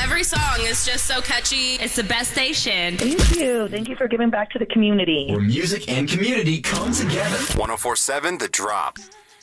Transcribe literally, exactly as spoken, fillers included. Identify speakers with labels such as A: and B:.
A: Every song is just so catchy. It's the best station.
B: Thank you. Thank you for giving back to the community.
C: Where music and community come together.
D: one oh four point seven The Drop.